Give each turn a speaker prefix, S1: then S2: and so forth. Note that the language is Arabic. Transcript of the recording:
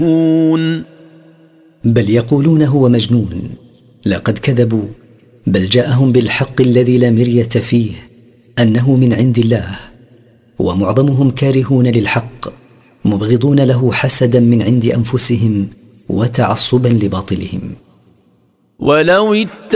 S1: بل يقولون هو مجنون. لقد كذبوا، بل جاءهم بالحق الذي لا مرية فيه أنه من عند الله. ومعظمهم كارهون للحق مبغضون له حسدا من عند أنفسهم وتعصبا لباطلهم.
S2: ولو